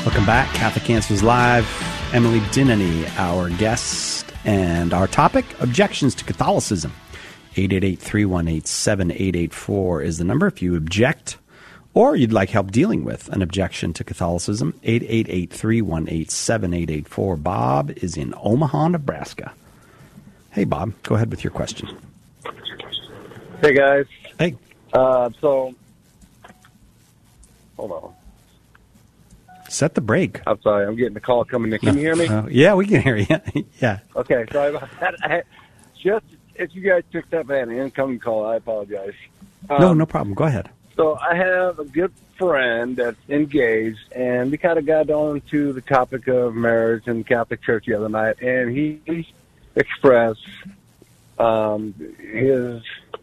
Welcome back. Catholic Answers Live. Emily Dinany, our guest, and our topic, objections to Catholicism. 888-318-7884 is the number if you object or you'd like help dealing with an objection to Catholicism. 888-318-7884. Bob is in Omaha, Nebraska. Hey, Bob, go ahead with your question. Hey, guys. Hey. Hold on. Set the brake. I'm sorry. I'm getting a call coming in. Can you hear me? Yeah, we can hear you. Yeah. Okay. Sorry about that. Just if you guys picked up an incoming call, I apologize. No problem. Go ahead. So I have a good friend that's engaged, and we kind of got on to the topic of marriage in the Catholic Church the other night, and he expressed his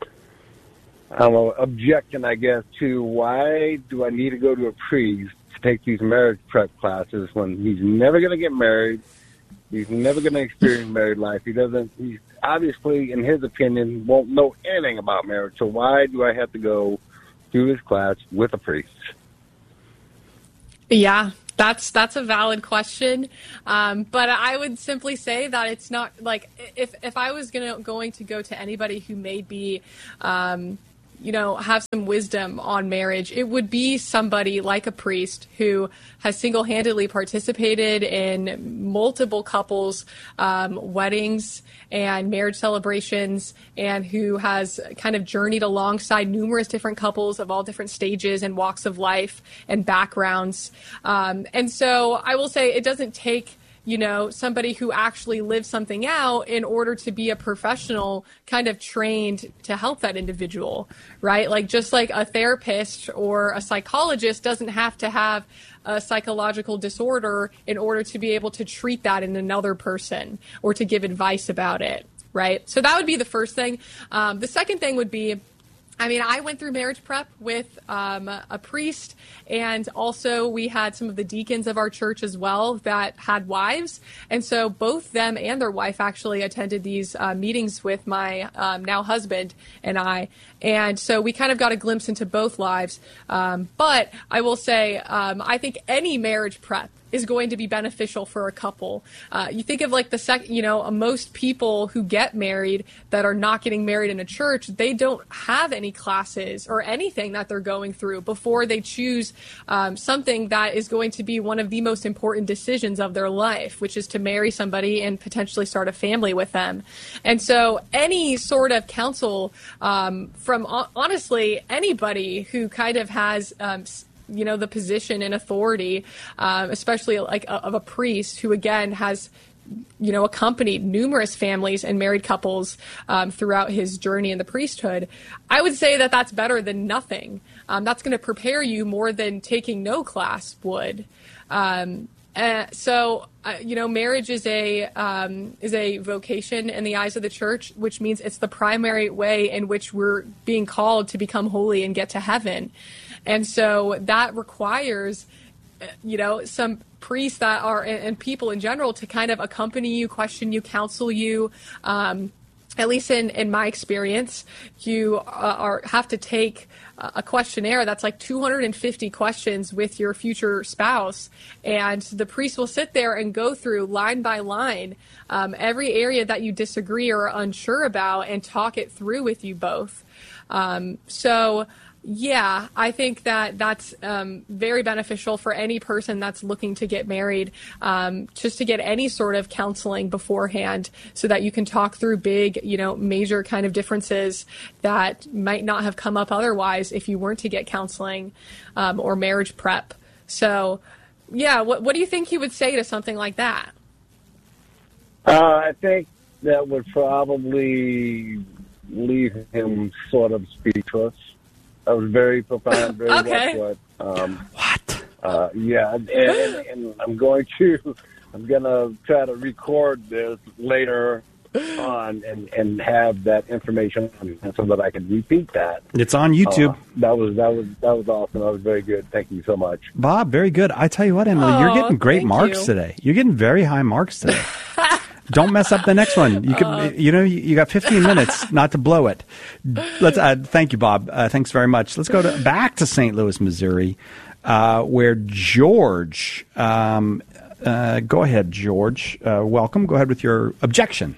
objection, I guess, to why do I need to go to a priest to take these marriage prep classes when he's never going to get married, he's never going to experience married life. He's obviously, in his opinion, won't know anything about marriage. So why do I have to go through this class with a priest? Yeah, that's a valid question. But I would simply say that it's not like if I was going to go to anybody who may be, have some wisdom on marriage, it would be somebody like a priest who has single-handedly participated in multiple couples' weddings and marriage celebrations, and who has kind of journeyed alongside numerous different couples of all different stages and walks of life and backgrounds. And so I will say it doesn't take somebody who actually lives something out in order to be a professional kind of trained to help that individual, right? Like just like a therapist or a psychologist doesn't have to have a psychological disorder in order to be able to treat that in another person or to give advice about it, right? So that would be the first thing. The second thing would be, I went through marriage prep with a priest, and also we had some of the deacons of our church as well that had wives. And so both them and their wife actually attended these meetings with my now husband and I. And so we kind of got a glimpse into both lives. But I will say, I think any marriage prep is going to be beneficial for a couple. You think of like most people who get married that are not getting married in a church, they don't have any classes or anything that they're going through before they choose something that is going to be one of the most important decisions of their life, which is to marry somebody and potentially start a family with them. And so any sort of counsel from honestly anybody who kind of has the position and authority, especially like of a priest who, again, has, accompanied numerous families and married couples throughout his journey in the priesthood, I would say that that's better than nothing. That's going to prepare you more than taking no class would. So marriage is a vocation in the eyes of the church, which means it's the primary way in which we're being called to become holy and get to heaven. And so that requires, some priests that are, and people in general, to kind of accompany you, question you, counsel you. At least in my experience, you have to take a questionnaire that's like 250 questions with your future spouse, and the priest will sit there and go through line by line every area that you disagree or are unsure about and talk it through with you both. Yeah, I think that that's very beneficial for any person that's looking to get married, just to get any sort of counseling beforehand so that you can talk through big, major kind of differences that might not have come up otherwise if you weren't to get counseling or marriage prep. So, yeah, what do you think he would say to something like that? I think that would probably leave him sort of speechless. That was very profound, very okay. well put. What? Yeah, and I'm gonna try to record this later on and have that information so that I can repeat that. It's on YouTube. That was awesome. That was very good. Thank you so much, Bob. Very good. I tell you what, Emily, you're getting great marks today. You're getting very high marks today. Don't mess up the next one. You could, you got 15 minutes not to blow it. Let's. Thank you, Bob. Thanks very much. Let's go back to St. Louis, Missouri. where George, go ahead, George. Welcome. Go ahead with your objection.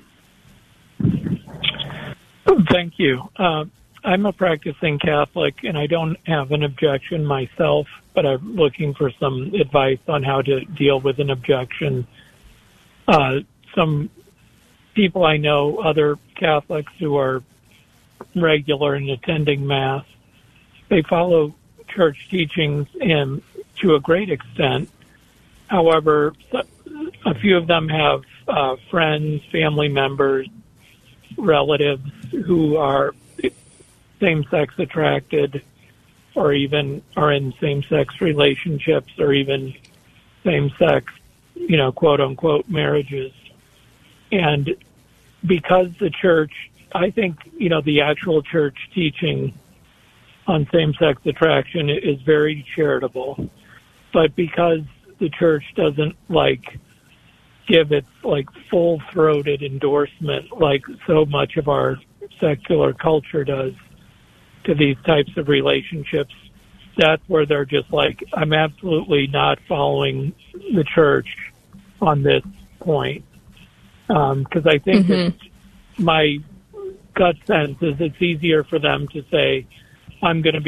Thank you. I'm a practicing Catholic, and I don't have an objection myself, but I'm looking for some advice on how to deal with an objection. Some people I know, other Catholics who are regular in attending Mass, they follow church teachings and to a great extent. However, a few of them have friends, family members, relatives who are same-sex attracted, or even are in same-sex relationships, or even same-sex, quote-unquote marriages. And because the church, I think, the actual church teaching on same-sex attraction is very charitable, but because the church doesn't give its full-throated endorsement like so much of our secular culture does to these types of relationships, that's where they're just I'm absolutely not following the church on this point. Because I think my gut sense is it's easier for them to say, I'm going to